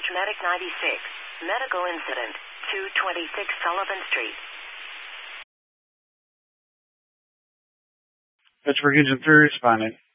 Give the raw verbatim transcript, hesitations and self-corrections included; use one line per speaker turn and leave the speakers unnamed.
Medic ninety-six. Medical incident. two twenty-six Sullivan Street.
Pittsburgh Engine three responding.